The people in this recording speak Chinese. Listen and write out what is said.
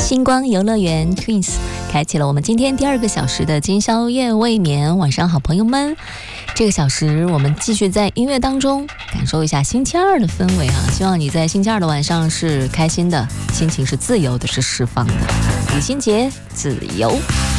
星光游乐园 Twins 开启了我们今天第2个小时的今宵夜未眠。晚上好，朋友们，这个小时我们继续在音乐当中感受一下星期二的氛围啊！希望你在星期二的晚上是开心的，心情是自由的，是释放的。李心洁，自由。